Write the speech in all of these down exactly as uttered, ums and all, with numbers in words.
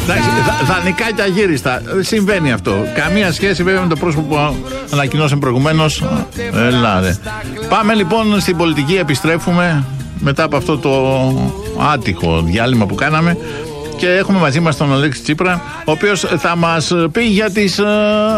Εντάξει, δανεικά και αγύριστα. Συμβαίνει αυτό. Καμία σχέση βέβαια με το πρόσωπο που ανακοινώσαμε προηγουμένως. Έλα, ρε. Πάμε λοιπόν στην πολιτική, επιστρέφουμε μετά από αυτό το άτυχο διάλειμμα που κάναμε. Και έχουμε μαζί μας τον Αλέξη Τσίπρα, ο οποίος θα μας πει για τις, ε, ε,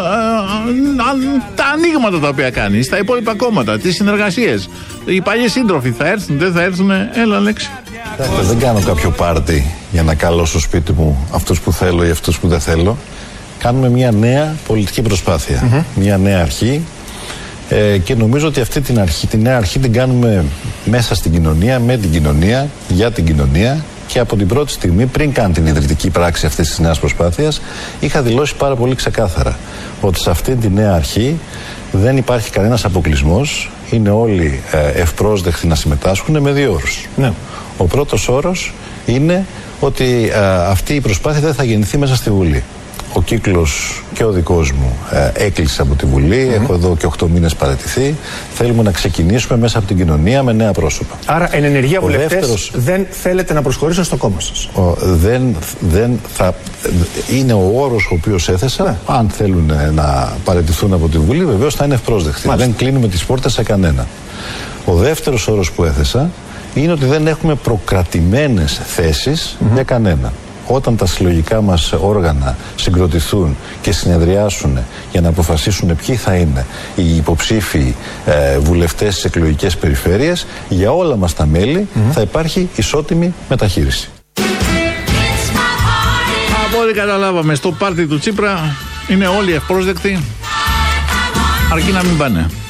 τα ανοίγματα τα οποία κάνει στα υπόλοιπα κόμματα, τις συνεργασίες. Οι παλιοί σύντροφοι θα έρθουν, δεν θα έρθουν. Έλα, Αλέξη. Δεν κάνω κάποιο πάρτι για να καλώ στο σπίτι μου αυτούς που θέλω ή αυτούς που δεν θέλω. Κάνουμε μια νέα πολιτική προσπάθεια, mm-hmm. μια νέα αρχή. Ε, και νομίζω ότι αυτή την αρχή, τη νέα αρχή την κάνουμε μέσα στην κοινωνία, με την κοινωνία, για την κοινωνία. Και από την πρώτη στιγμή, πριν καν την ιδρυτική πράξη αυτής της νέας προσπάθειας, είχα δηλώσει πάρα πολύ ξεκάθαρα ότι σε αυτή τη νέα αρχή δεν υπάρχει κανένας αποκλεισμός. Είναι όλοι ε, ευπρόσδεκτοι να συμμετάσχουν με δύο όρους. Ναι. Ο πρώτος όρος είναι ότι ε, αυτή η προσπάθεια δεν θα γεννηθεί μέσα στη Βουλή. Ο κύκλος και ο δικός μου ε, έκλεισε από τη Βουλή. Mm-hmm. Έχω εδώ και οκτώ μήνες παραιτηθεί. Θέλουμε να ξεκινήσουμε μέσα από την κοινωνία με νέα πρόσωπα. Άρα, εν ενεργεία βουλευτές δεύτερος... δεν θέλετε να προσχωρήσουν στο κόμμα σας. Ο, δεν, δεν θα, είναι ο όρος ο οποίος έθεσα. Ναι. Αν θέλουν να παραιτηθούν από τη Βουλή, βεβαίως θα είναι ευπρόσδεκτοι. Μάλιστα. Δεν κλείνουμε τις πόρτες σε κανένα. Ο δεύτερος όρος που έθεσα είναι ότι δεν έχουμε προκρατημένες θέσεις mm-hmm. για κανένα. Όταν τα συλλογικά μας όργανα συγκροτηθούν και συνεδριάσουν για να αποφασίσουν ποιοι θα είναι οι υποψήφοι ε, βουλευτές στις εκλογικές περιφέρειες, για όλα μας τα μέλη mm-hmm. θα υπάρχει ισότιμη μεταχείριση. Από ό,τι καταλάβαμε, στο πάρτι του Τσίπρα είναι όλοι ευπρόσδεκτοι, αρκεί να μην πάνε.